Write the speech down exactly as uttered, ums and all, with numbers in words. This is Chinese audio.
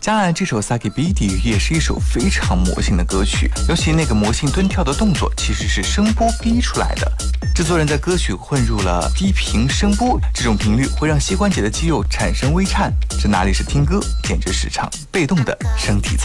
加上这首 Saki Bidi 也是一首非常魔性的歌曲，尤其那个魔性蹲跳的动作其实是声波逼出来的。制作人在歌曲混入了低频声波，这种频率会让膝关节的肌肉产生微颤，这哪里是听歌，简直是场被动的身体操。